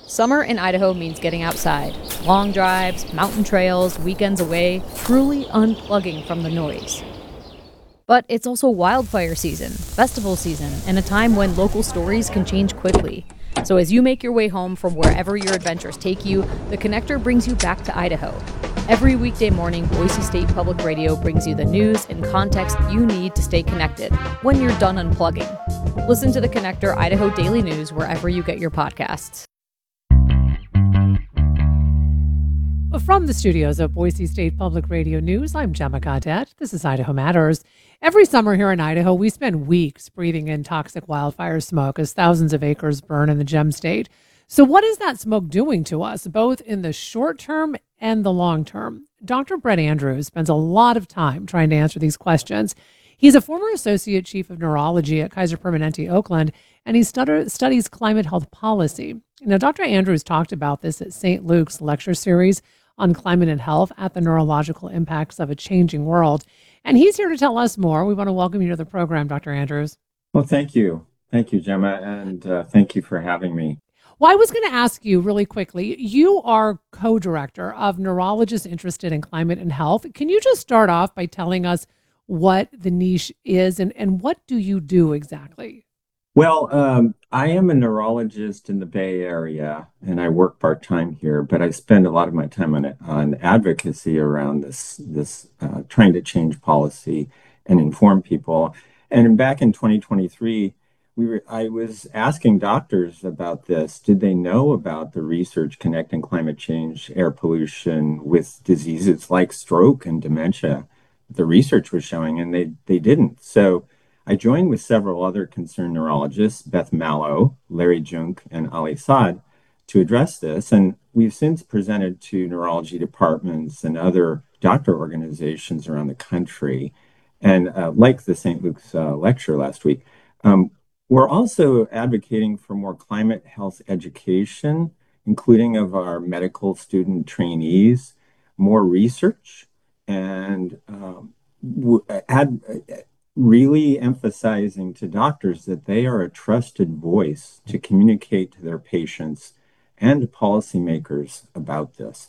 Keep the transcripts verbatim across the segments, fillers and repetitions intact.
Summer in Idaho means getting outside. Long drives, mountain trails, weekends away, truly unplugging from the noise. But it's also wildfire season, festival season, and a time when local stories can change quickly. So as you make your way home from wherever your adventures take you, the Connector brings you back to Idaho. Every weekday morning, Boise State Public Radio brings you the news and context you need to stay connected when you're done unplugging. Listen to the Connector Idaho Daily News wherever you get your podcasts. From the studios of Boise State Public Radio News, I'm Gemma Gaudette. This is Idaho Matters. Every summer here in Idaho, we spend weeks breathing in toxic wildfire smoke as thousands of acres burn in the Gem State. So what is that smoke doing to us, both in the short term and the long term? Doctor Brett Andrews spends a lot of time trying to answer these questions. He's a former associate chief of neurology at Kaiser Permanente, Oakland, and he stud- studies climate health policy. Now, Doctor Andrews talked about this at Saint Luke's lecture series on climate and health at the neurological impacts of a changing world. And he's here to tell us more. We want to welcome you to the program, Doctor Andrews. Well, thank you. Thank you, Gemma, and uh, thank you for having me. Well, I was going to ask you really quickly, you are co-director of Neurologists Interested in Climate and Health. Can you just start off by telling us what the niche is and, and what do you do exactly? Well, um, I am a neurologist in the Bay Area, and I work part-time here, but I spend a lot of my time on on advocacy around this, this uh, trying to change policy and inform people. And back in twenty twenty-three, we were, I was asking doctors about this. Did they know about the research connecting climate change, air pollution with diseases like stroke and dementia? The research was showing, and they, they didn't. So I joined with several other concerned neurologists, Beth Mallow, Larry Junk, and Ali Saad, to address this. And we've since presented to neurology departments and other doctor organizations around the country. And uh, like the Saint Luke's uh, lecture last week, um, we're also advocating for more climate health education, including of our medical student trainees, more research, and um, add, really emphasizing to doctors that they are a trusted voice to communicate to their patients and to policymakers about this.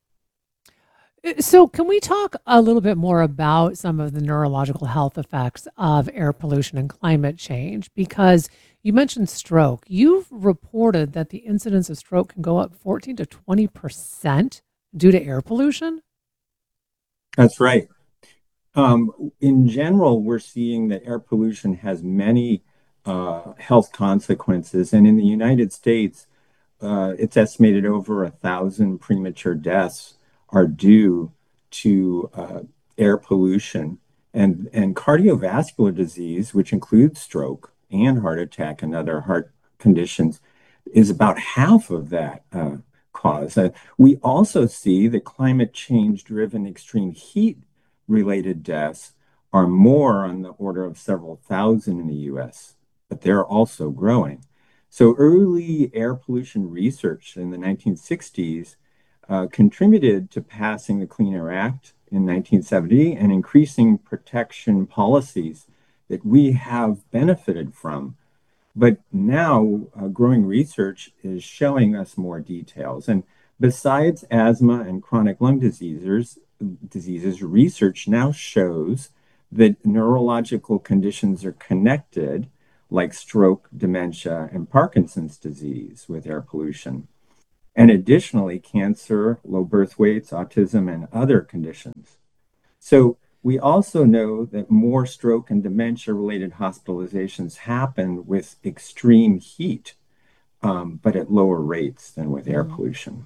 So can we talk a little bit more about some of the neurological health effects of air pollution and climate change? Because you mentioned stroke. You've reported that the incidence of stroke can go up fourteen to twenty percent due to air pollution? That's right. Um, in general, we're seeing that air pollution has many uh, health consequences. And in the United States, uh, it's estimated over a thousand premature deaths are due to uh, air pollution. And, and cardiovascular disease, which includes stroke and heart attack and other heart conditions, is about half of that uh, cause. Uh, we also see that climate change-driven extreme heat related deaths are more on the order of several thousand in the U S, but they're also growing. So early air pollution research in the nineteen sixties uh, contributed to passing the Clean Air Act in nineteen seventy and increasing protection policies that we have benefited from. But now uh, growing research is showing us more details. And besides asthma and chronic lung diseases, diseases, research now shows that neurological conditions are connected, like stroke, dementia, and Parkinson's disease with air pollution. And additionally, cancer, low birth weights, autism, and other conditions. So we also know that more stroke and dementia-related hospitalizations happen with extreme heat, um, but at lower rates than with air pollution.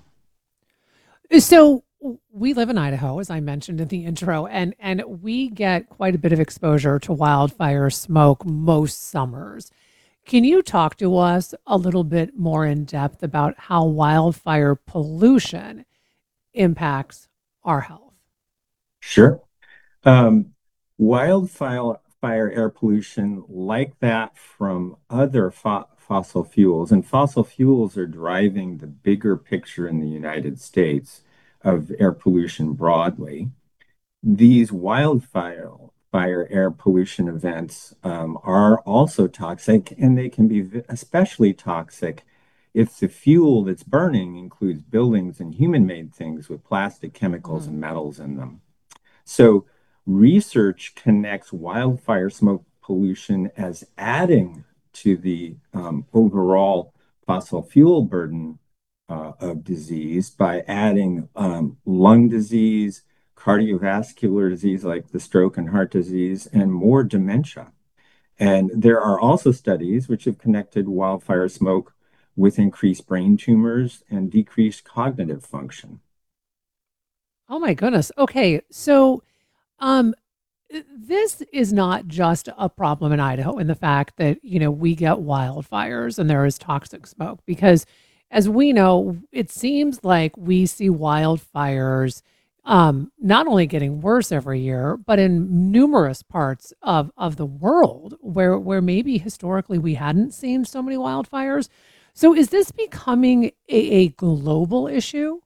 So we live in Idaho, as I mentioned in the intro, and, and we get quite a bit of exposure to wildfire smoke most summers. Can you talk to us a little bit more in depth about how wildfire pollution impacts our health? Sure. Um, wildfire fire air pollution, like that from other fo- fossil fuels, and fossil fuels are driving the bigger picture in the United States of air pollution broadly. These wildfire fire air pollution events um, are also toxic, and they can be especially toxic if the fuel that's burning includes buildings and human-made things with plastic chemicals Mhm. and metals in them. So research connects wildfire smoke pollution as adding to the um, overall fossil fuel burden uh, of disease by adding um, lung disease, cardiovascular disease like the stroke and heart disease, and more dementia. And there are also studies which have connected wildfire smoke with increased brain tumors and decreased cognitive function. Oh my goodness. Okay, so um, uh, this is not just a problem in Idaho in the fact that, you know, we get wildfires and there is toxic smoke because as we know, it seems like we see wildfires um, not only getting worse every year, but in numerous parts of, of the world where where maybe historically we hadn't seen so many wildfires. So is this becoming a, a global issue?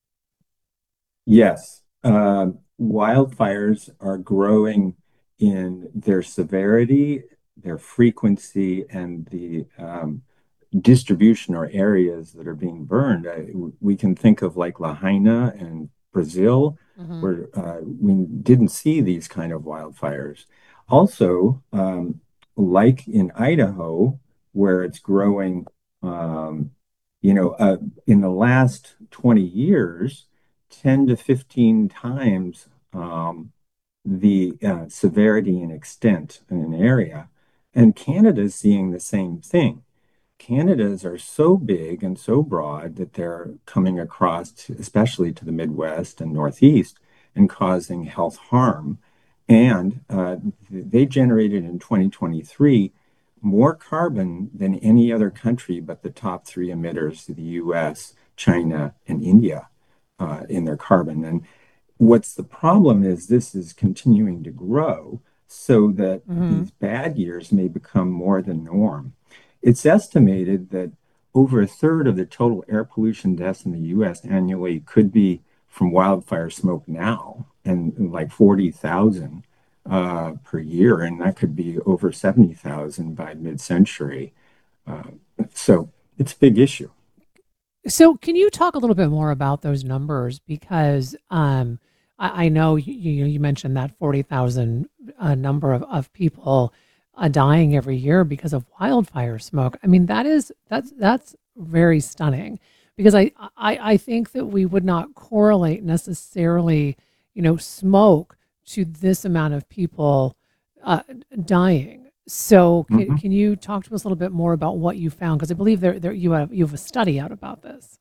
Yes, uh, wildfires are growing in their severity, their frequency, and the um, distribution or areas that are being burned. I, we can think of like Lahaina and Brazil, Mhm. where uh, we didn't see these kind of wildfires. Also, um, like in Idaho, where it's growing, um, you know, uh, in the last twenty years, ten to fifteen times um, the uh, severity and extent in an area. And Canada is seeing the same thing. Canadas are so big and so broad that they're coming across, to, especially to the Midwest and Northeast, and causing health harm. And uh, they generated in twenty twenty-three more carbon than any other country but the top three emitters, the U S, China, and India, uh, in their carbon. And what's the problem is this is continuing to grow so that Hmm. these bad years may become more the norm. It's estimated that over a third of the total air pollution deaths in the U S annually could be from wildfire smoke now, and like forty thousand uh, per year, and that could be over seventy thousand by mid-century. Uh, so it's a big issue. So, can you talk a little bit more about those numbers? Because um, I, I know you, you, you mentioned that forty thousand uh, number of, of people uh, dying every year because of wildfire smoke. I mean, that is that's that's very stunning because I, I I think that we would not correlate necessarily, you know, smoke to this amount of people uh, dying. So can, Mhm. can you talk to us a little bit more about what you found? Because I believe there, there you have you have a study out about this.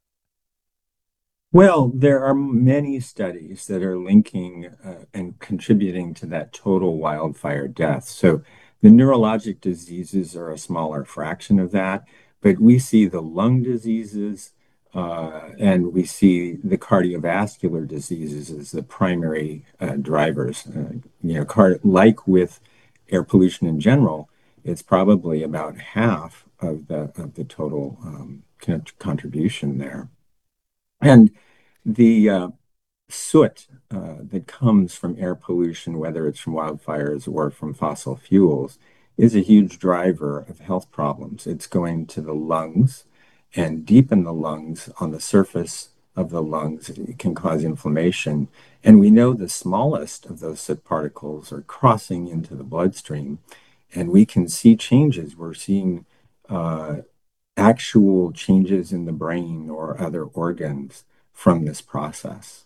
Well, there are many studies that are linking uh, and contributing to that total wildfire death. So the neurologic diseases are a smaller fraction of that, but we see the lung diseases uh, and we see the cardiovascular diseases as the primary uh, drivers. Uh, you know, car like with air pollution in general, it's probably about half of the of the total um, con- contribution there. And the uh, soot uh, that comes from air pollution, whether it's from wildfires or from fossil fuels, is a huge driver of health problems. It's going to the lungs and deep in the lungs on the surface of the lungs. It can cause inflammation. And we know the smallest of those soot particles are crossing into the bloodstream, and we can see changes. We're seeing uh, actual changes in the brain or other organs from this process.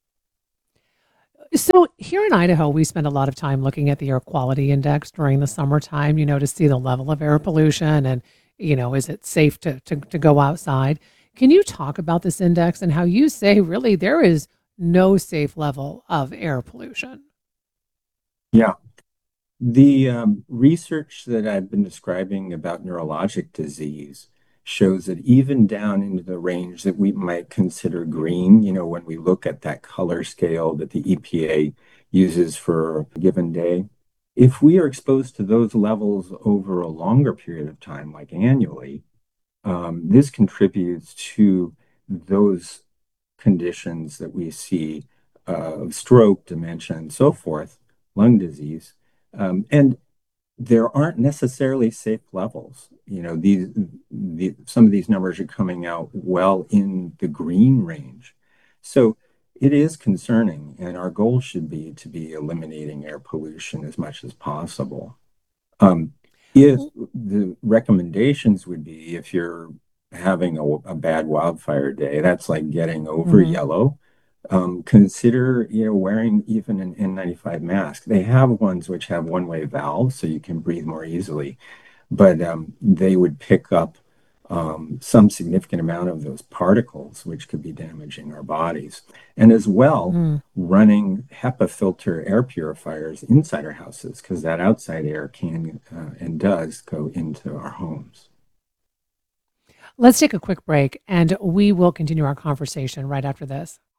So here in Idaho, we spend a lot of time looking at the air quality index during the summertime, you know, to see the level of air pollution and, you know, is it safe to to, to go outside? Can you talk about this index and how you say really there is no safe level of air pollution? Yeah. The um, research that I've been describing about neurologic disease shows that even down into the range that we might consider green, you know, when we look at that color scale that the E P A uses for a given day, if we are exposed to those levels over a longer period of time, like annually, um, this contributes to those conditions that we see uh, of stroke, dementia, and so forth, lung disease. Um, and there aren't necessarily safe levels. You know, these the, some of these numbers are coming out well in the green range. So it is concerning, and our goal should be to be eliminating air pollution as much as possible. Um, if the recommendations would be if you're having a, a bad wildfire day, that's like getting over Mhm. yellow. Um, consider, you know, wearing even an N ninety-five mask. They have ones which have one-way valves, so you can breathe more easily, but um, they would pick up um, some significant amount of those particles, which could be damaging our bodies. And as well, Mm. running HEPA filter air purifiers inside our houses, because that outside air can uh, and does go into our homes. Let's take a quick break and we will continue our conversation right after this.